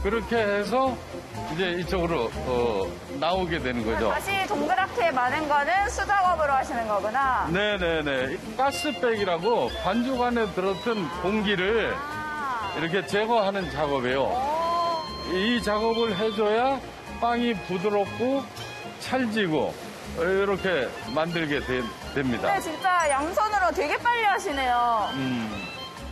그렇게 해서 이제 이쪽으로 나오게 되는 거죠. 다시 동그랗게 마는 거는 수작업으로 하시는 거구나. 네네네. 가스백이라고 반죽 안에 들었던 공기를 이렇게 제거하는 작업이에요. 이 작업을 해줘야 빵이 부드럽고 찰지고 이렇게 만들게 됩니다. 근데 진짜 양손으로 되게 빨리 하시네요.